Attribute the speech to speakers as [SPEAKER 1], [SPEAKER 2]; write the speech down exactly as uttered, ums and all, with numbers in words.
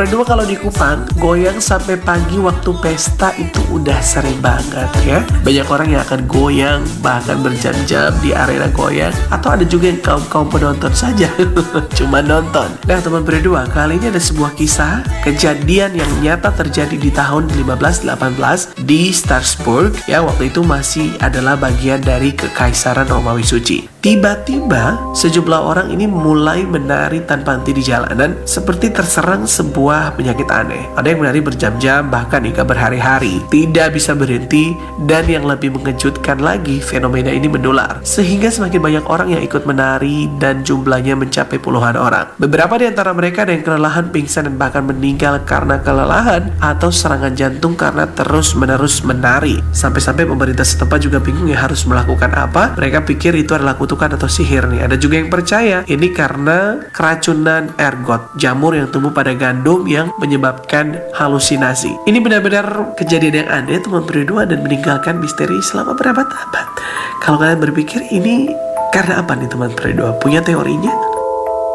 [SPEAKER 1] berdua, kalau di Kupang, goyang sampai pagi waktu pesta itu udah sering banget ya. Banyak orang yang akan goyang bahkan berjam-jam di arena goyang. Atau ada juga yang kaum-kaum penonton saja cuma nonton. Nah teman berdua, kali ini ada sebuah kisah kejadian yang nyata terjadi di tahun lima belas delapan belas di Strasbourg ya. Waktu itu masih adalah bagian dari Kekaisaran Romawi Suci. Tiba-tiba sejumlah orang ini mulai menari tanpa henti di jalanan seperti terserang sebuah penyakit aneh. Ada yang menari berjam-jam bahkan hingga berhari-hari, tidak bisa berhenti, dan yang lebih mengejutkan lagi, fenomena ini menular sehingga semakin banyak orang yang ikut menari dan jumlahnya mencapai puluhan orang. Beberapa di antara mereka ada yang kelelahan, pingsan, dan bahkan meninggal karena kelelahan atau serangan jantung karena terus-menerus menari. Sampai-sampai pemerintah setempat juga bingung ya harus melakukan apa. Mereka pikir itu adalah kutukan atau sihir nih. Ada juga yang percaya ini karena keracunan ergot, jamur yang tumbuh pada gandum yang menyebabkan halusinasi. Ini benar-benar kejadian yang aneh teman berdua dan meninggalkan misteri selama berabad-abad. Kalau kalian berpikir ini karena apa nih teman berdua? Punya teorinya?